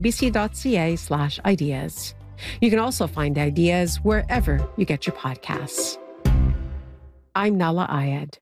CBC.ca/ideas. You can also find ideas wherever you get your podcasts. I'm Nahlah Ayed.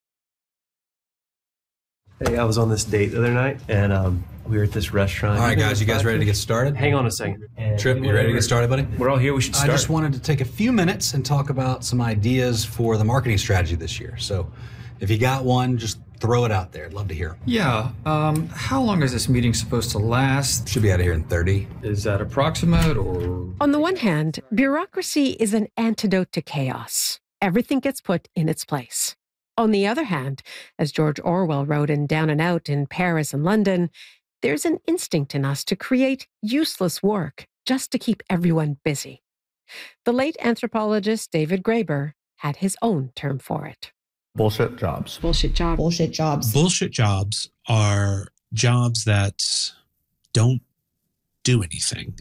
Hey, I was on this date the other night, and we were at this restaurant. All right, guys, you guys ready to get started? Hang on a second. Trip, you ready to get started, buddy? We're all here. We should start. I just wanted to take a few minutes and talk about some ideas for the marketing strategy this year. So if you got one, just throw it out there. I'd love to hear. Yeah. How long is this meeting supposed to last? Should be out of here in 30. Is that approximate or? On the one hand, bureaucracy is an antidote to chaos. Everything gets put in its place. On the other hand, as George Orwell wrote in Down and Out in Paris and London, there's an instinct in us to create useless work just to keep everyone busy. The late anthropologist David Graeber had his own term for it. Bullshit jobs. Bullshit jobs. Bullshit jobs. Bullshit jobs are jobs that don't do anything.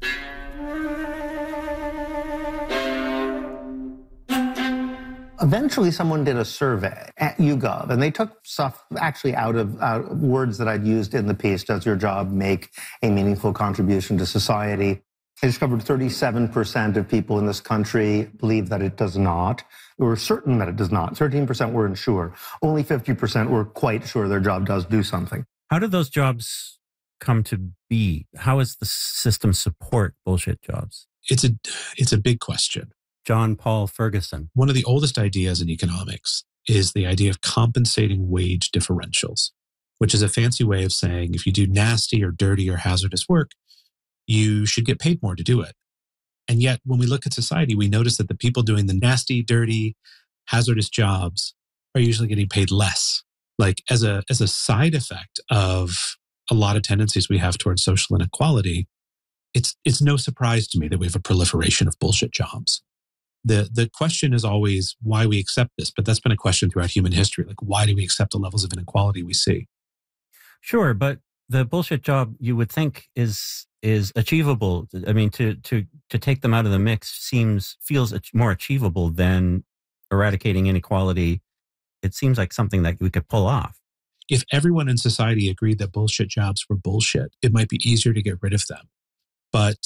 Eventually, someone did a survey at YouGov, and they took stuff actually out of words that I'd used in the piece. Does your job make a meaningful contribution to society? They discovered 37% of people in this country believe that it does not. We were certain that it does not. 13% were unsure. Only 50% were quite sure their job does do something. How do those jobs come to be? How does the system support bullshit jobs? It's a big question. John Paul Ferguson. One of the oldest ideas in economics is the idea of compensating wage differentials, which is a fancy way of saying if you do nasty or dirty or hazardous work, you should get paid more to do it. And yet, when we look at society, we notice that the people doing the nasty, dirty, hazardous jobs are usually getting paid less. Like as a side effect of a lot of tendencies we have towards social inequality, it's no surprise to me that we have a proliferation of bullshit jobs. The question is always why we accept this, but that's been a question throughout human history. Like, why do we accept the levels of inequality we see? Sure, but the bullshit job you would think is achievable. I mean, to take them out of the mix feels more achievable than eradicating inequality. It seems like something that we could pull off. If everyone in society agreed that bullshit jobs were bullshit, it might be easier to get rid of them. But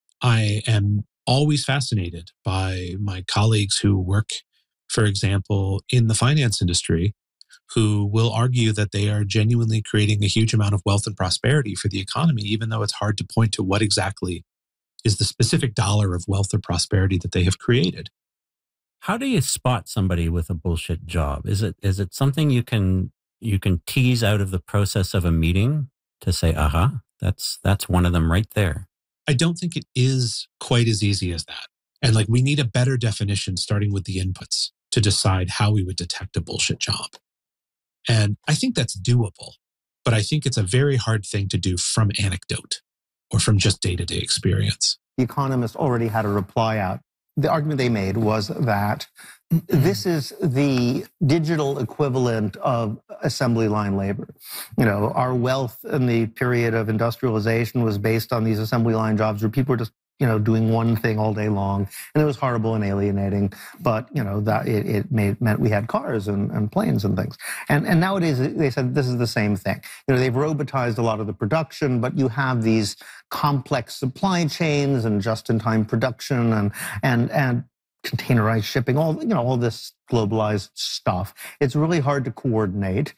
I am always fascinated by my colleagues who work, for example, in the finance industry, who will argue that they are genuinely creating a huge amount of wealth and prosperity for the economy, even though it's hard to point to what exactly is the specific dollar of wealth or prosperity that they have created. How do you spot somebody with a bullshit job? Is it something you can tease out of the process of a meeting to say, aha, that's one of them right there? I don't think it is quite as easy as that. And we need a better definition starting with the inputs to decide how we would detect a bullshit job. And I think that's doable, but I think it's a very hard thing to do from anecdote or from just day-to-day experience. The Economist already had a reply out. The argument they made was that this is the digital equivalent of assembly line labor. Our wealth in the period of industrialization was based on these assembly line jobs where people were just, doing one thing all day long. And it was horrible and alienating, but, that it meant we had cars and planes and things. And nowadays, they said this is the same thing. They've robotized a lot of the production, but you have these complex supply chains and just-in-time production and containerized shipping, all this globalized stuff. It's really hard to coordinate.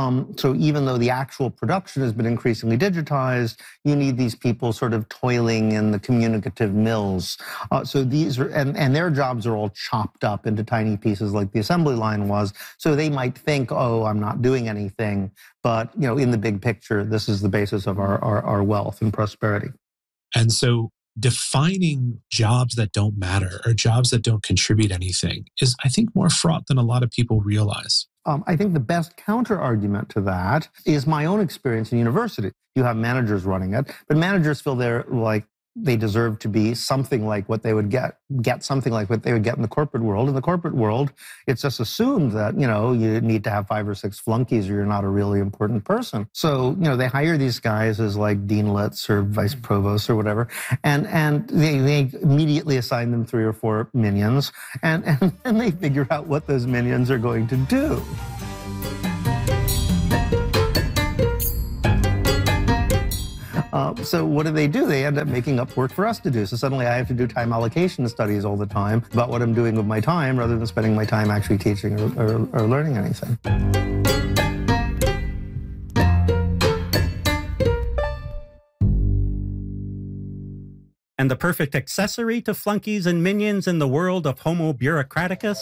So even though the actual production has been increasingly digitized, you need these people sort of toiling in the communicative mills. So these are, and their jobs are all chopped up into tiny pieces like the assembly line was. So they might think, oh, I'm not doing anything. But, in the big picture, this is the basis of our wealth and prosperity. And so defining jobs that don't matter or jobs that don't contribute anything is, I think, more fraught than a lot of people realize. I think the best counter argument to that is my own experience in university. You have managers running it, but managers feel they're they deserve to be something like what they would get something like what they would get in the corporate world. In the corporate world, it's just assumed that, you need to have 5 or 6 flunkies or you're not a really important person. So, they hire these guys as deanlets or vice provosts or whatever, and they immediately assign them 3 or 4 minions, and then they figure out what those minions are going to do. So what do? They end up making up work for us to do. So suddenly I have to do time allocation studies all the time about what I'm doing with my time rather than spending my time actually teaching or learning anything. And the perfect accessory to flunkies and minions in the world of Homo bureaucraticus?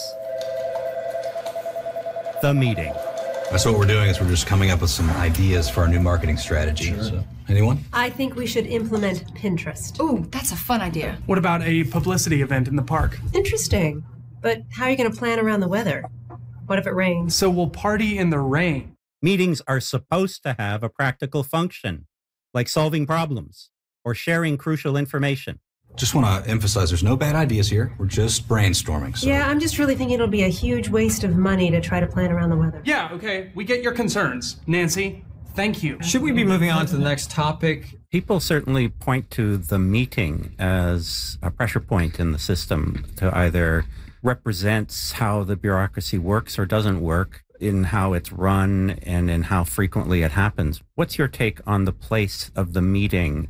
The meeting. So what we're doing is we're just coming up with some ideas for our new marketing strategy. Sure. So, anyone? I think we should implement Pinterest. Ooh, that's a fun idea. What about a publicity event in the park? Interesting. But how are you going to plan around the weather? What if it rains? So we'll party in the rain. Meetings are supposed to have a practical function, like solving problems or sharing crucial information. Just want to emphasize there's no bad ideas here. We're just brainstorming. So. Yeah, I'm just really thinking it'll be a huge waste of money to try to plan around the weather. Yeah, okay. We get your concerns. Nancy, thank you. Should we be moving on to the next topic? People certainly point to the meeting as a pressure point in the system to either represents how the bureaucracy works or doesn't work, in how it's run and in how frequently it happens. What's your take on the place of the meeting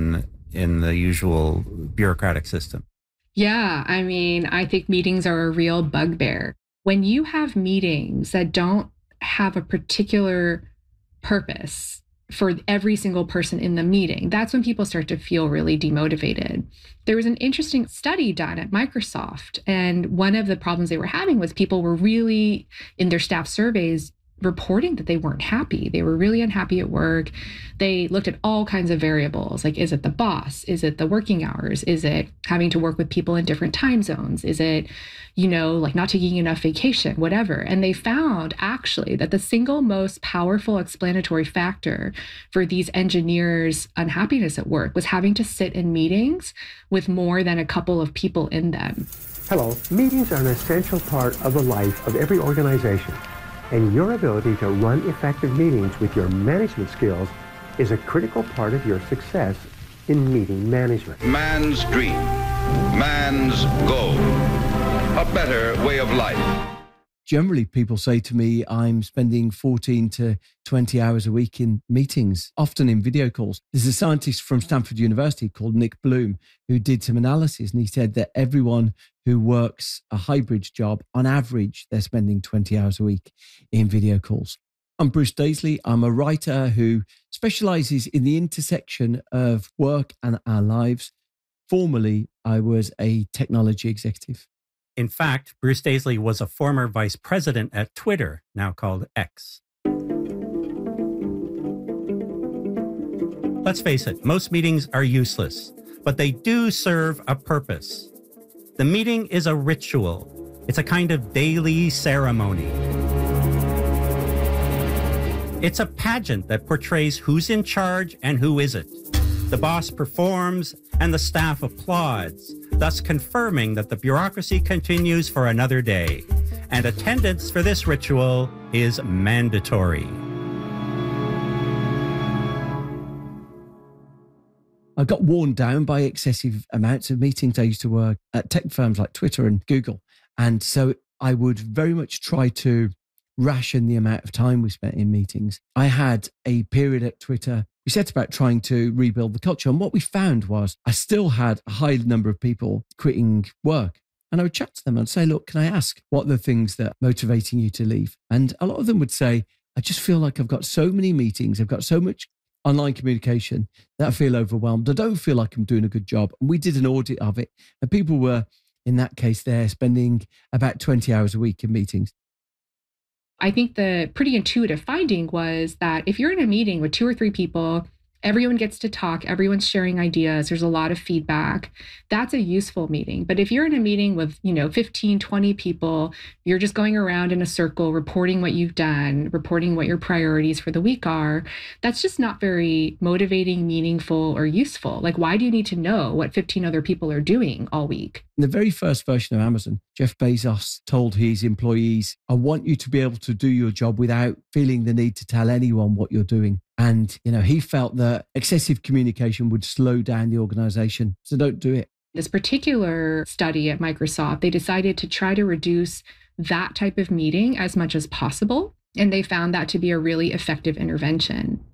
in the usual bureaucratic system? Yeah, I mean, I think meetings are a real bugbear. When you have meetings that don't have a particular purpose for every single person in the meeting, that's when people start to feel really demotivated. There was an interesting study done at Microsoft, and one of the problems they were having was people were really, in their staff surveys, reporting that they weren't happy. They were really unhappy at work. They looked at all kinds of variables, like, is it the boss? Is it the working hours? Is it having to work with people in different time zones? Is it, like not taking enough vacation, whatever. And they found actually that the single most powerful explanatory factor for these engineers' unhappiness at work was having to sit in meetings with more than a couple of people in them. Hello, meetings are an essential part of the life of every organization. And your ability to run effective meetings with your management skills is a critical part of your success in meeting management. Man's dream, man's goal, a better way of life. Generally, people say to me, I'm spending 14 to 20 hours a week in meetings, often in video calls. There's a scientist from Stanford University called Nick Bloom who did some analysis, and he said that everyone who works a hybrid job, on average, they're spending 20 hours a week in video calls. I'm Bruce Daisley. I'm a writer who specializes in the intersection of work and our lives. Formerly, I was a technology executive. In fact, Bruce Daisley was a former vice president at Twitter, now called X. Let's face it, most meetings are useless, but they do serve a purpose. The meeting is a ritual. It's a kind of daily ceremony. It's a pageant that portrays who's in charge and who isn't. The boss performs and the staff applauds, thus confirming that the bureaucracy continues for another day. And attendance for this ritual is mandatory. I got worn down by excessive amounts of meetings. I used to work at tech firms like Twitter and Google. And so I would very much try to ration the amount of time we spent in meetings. I had a period at Twitter. We set about trying to rebuild the culture. And what we found was I still had a high number of people quitting work. And I would chat to them and say, look, can I ask what are the things that are motivating you to leave? And a lot of them would say, I just feel like I've got so many meetings. I've got so much online communication that I feel overwhelmed. I don't feel like I'm doing a good job. And we did an audit of it. And people were, in that case, there spending about 20 hours a week in meetings. I think the pretty intuitive finding was that if you're in a meeting with 2 or 3 people, everyone gets to talk, everyone's sharing ideas, there's a lot of feedback, that's a useful meeting. But if you're in a meeting with, 15, 20 people, you're just going around in a circle, reporting what you've done, reporting what your priorities for the week are, that's just not very motivating, meaningful, or useful. Like, why do you need to know what 15 other people are doing all week? In the very first version of Amazon, Jeff Bezos told his employees, I want you to be able to do your job without feeling the need to tell anyone what you're doing. And, he felt that excessive communication would slow down the organization. So don't do it. This particular study at Microsoft, they decided to try to reduce that type of meeting as much as possible. And they found that to be a really effective intervention.